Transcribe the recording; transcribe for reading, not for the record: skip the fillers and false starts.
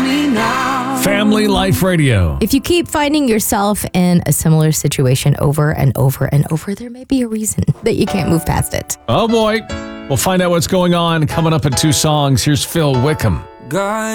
me now. Family Life Radio. If you keep finding yourself in a similar situation over and over and over, there may be a reason that you can't move past it. Oh boy. We'll find out what's going on coming up in 2 songs. Here's Phil Wickham. God